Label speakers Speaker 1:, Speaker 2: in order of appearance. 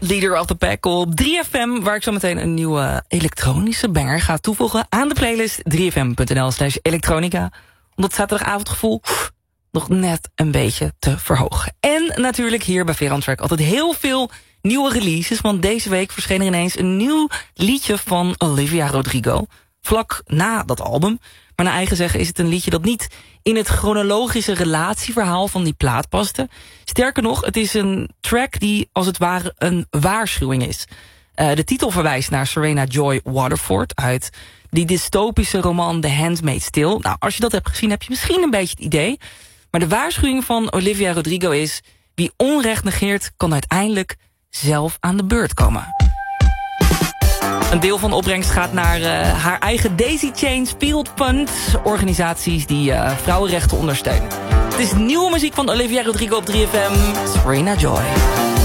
Speaker 1: Leader of the Pack op 3FM... waar ik zo meteen een nieuwe elektronische banger ga toevoegen... aan de playlist 3fm.nl/elektronica... om dat zaterdagavondgevoel nog net een beetje te verhogen. En natuurlijk hier bij Veer on Track altijd heel veel nieuwe releases... want deze week verscheen er ineens een nieuw liedje van Olivia Rodrigo... vlak na dat album. Maar naar eigen zeggen is het een liedje dat niet in het chronologische relatieverhaal van die plaat paste. Sterker nog, het is een track die als het ware een waarschuwing is. De titel verwijst naar Serena Joy Waterford uit die dystopische roman The Handmaid's Tale. Nou, als je dat hebt gezien heb je misschien een beetje het idee. Maar de waarschuwing van Olivia Rodrigo is: wie onrecht negeert kan uiteindelijk zelf aan de beurt komen. Een deel van de opbrengst gaat naar haar eigen Daisy Chain Field Fund. Organisaties die vrouwenrechten ondersteunen. Het is nieuwe muziek van Olivia Rodrigo op 3FM. Serena Joy.